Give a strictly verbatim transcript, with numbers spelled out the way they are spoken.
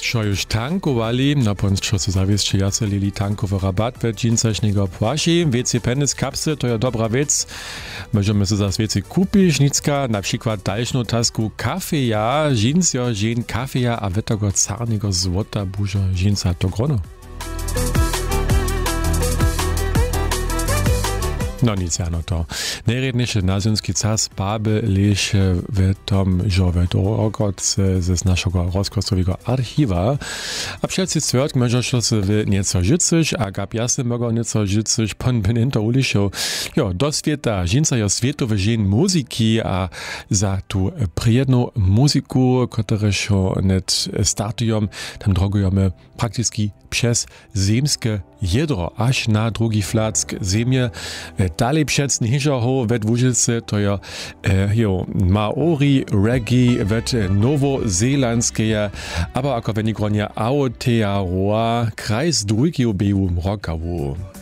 Čo już tankowali, na pońszo co zawieszcie jacelili tankowy rabat w dżinsaśnego płasi. Wiecie penis kapsy to ja dobra wiec. Możemy sobie zas wiecie kupić, nicka na przykład dalszą tasku kafeja, dżinsjo, dżin kafeja, a wy tego carnego złota burza dżinsa to grono. No nic, ja no to. Najredniejszy nazymski cas baby lež w tom, że w dorogodce z naszego rozkostowego archiwa. A przecież cwert możesz sobie nieco życzyć, a gab jasne mogą nieco życzyć, pan by to uliczył. Jo, do świata, dżinsa jo światowy dzień muzyki, a za tu przyjemną muzyku, któreż net startują, tam drogujemy praktycznie przez ziemskie jedro, aż na drugi flack ziemie. Dalej przed niżo wet Wóżilce to ja jo, Maori reggae wet nowozelandskie, aber ako wenn ich gronia Aotearoa kreis drugiego beju mrokawu.